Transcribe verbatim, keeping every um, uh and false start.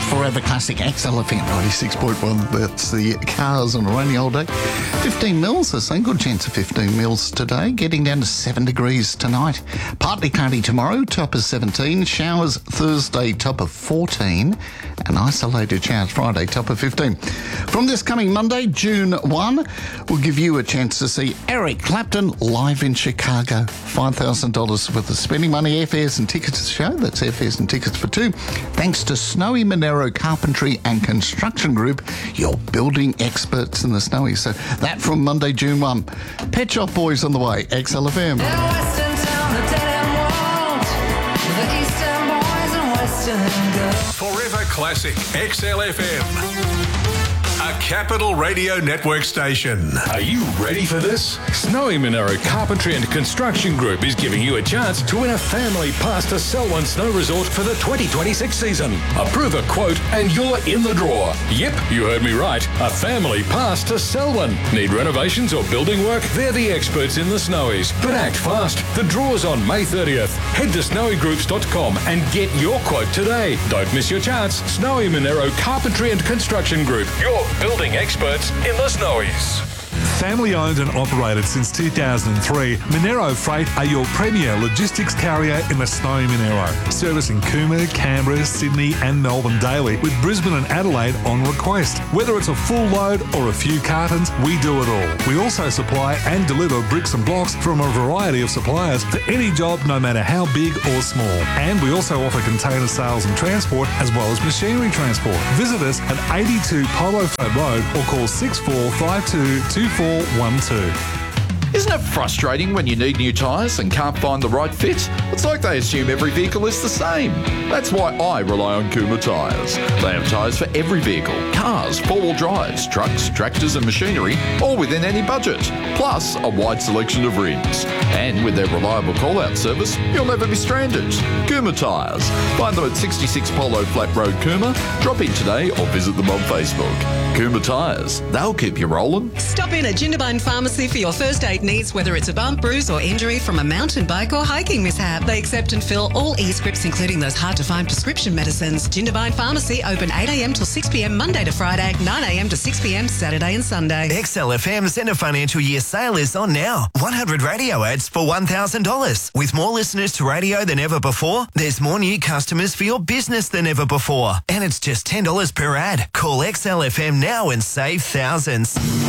Forever Classic X L F M ninety-six point one. That's the cars on a rainy old day. fifteen mils, the same good chance of fifteen mils today. Getting down to seven degrees tonight. Partly cloudy tomorrow, top of seventeen. Showers Thursday, top of fourteen. And isolated showers Friday, top of fifteen. From this coming Monday, June first, we'll give you a chance to see Eric Clapton live in Chicago. five thousand dollars worth of spending money, airfares and tickets to the show. That's airfares and tickets for two. Thanks to Snowy Monero Carpentry and Construction Group, your building experts in the Snowy. So that from Monday, June first. Pet Shop Boys on the way, X L F M. Forever Classic X L F M, a Capital Radio Network station. Are you ready for this? Snowy Monero Carpentry and Construction Group is giving you a chance to win a family pass to Selwyn Snow Resort for the twenty twenty-six season. Approve a quote and you're in the draw. Yep, you heard me right. A family pass to Selwyn. Need renovations or building work? They're the experts in the Snowies. But act fast. The draw's on May thirtieth. Head to snowy groups dot com and get your quote today. Don't miss your chance. Snowy Monero Carpentry and Construction Group. Your building experts in the Snowies. Family owned and operated since two thousand three, Monero Freight are your premier logistics carrier in the Snowy Monero, servicing Cooma, Canberra, Sydney and Melbourne daily, with Brisbane and Adelaide on request. Whether it's a full load or a few cartons, we do it all. We also supply and deliver bricks and blocks from a variety of suppliers for any job, no matter how big or small. And we also offer container sales and transport, as well as machinery transport. Visit us at eighty-two Polo Flat Road or call six four five two two four one two. Isn't it frustrating when you need new tyres and can't find the right fit? It's like they assume every vehicle is the same. That's why I rely on Cooma Tyres. They have tyres for every vehicle, cars, four-wheel drives, trucks, tractors and machinery, all within any budget. Plus, a wide selection of rims. And with their reliable call-out service, you'll never be stranded. Cooma Tyres. Find them at sixty-six Polo Flat Road, Cooma. Drop in today or visit them on Facebook. Cooma Tyres. They'll keep you rolling. Stop in at Jindabyne Pharmacy for your first aid needs, whether it's a bump, bruise or injury from a mountain bike or hiking mishap. They accept and fill all e-scripts, including those hard-to-find prescription medicines. Jindabyne Pharmacy open eight a.m. till six p.m. Monday to Friday, nine a.m. to six p.m. Saturday and Sunday. X L F M's end of financial year sale is on now. one hundred radio ads for one thousand dollars. With more listeners to radio than ever before, there's more new customers for your business than ever before. And it's just ten dollars per ad. Call X L F M now and save thousands.